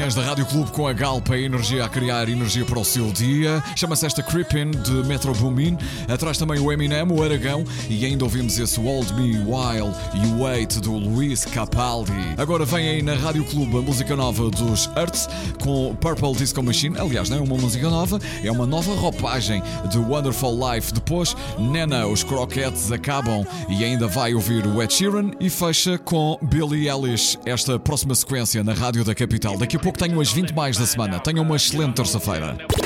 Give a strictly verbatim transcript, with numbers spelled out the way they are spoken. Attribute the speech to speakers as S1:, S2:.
S1: manhãs da Rádio Clube com a Galp, a energia a criar energia para o seu dia. Chama-se esta Creepin' de Metro Boomin. Atrás também o Eminem, o Aragão. E ainda ouvimos esse Hold Me While You Wait do Luís Capaldi. Agora vem aí na Rádio Clube a música nova dos Earth com Purple Disco Machine. Aliás, não é uma música nova, é uma nova roupagem de Wonderful Life. Depois, Nena, os Croquettes acabam e ainda vai ouvir o Ed Sheeran e fecha com Billie Eilish. Esta próxima sequência na Rádio da Capital. Daqui a pouco tenho as vinte mais da semana. Tenham uma excelente terça-feira.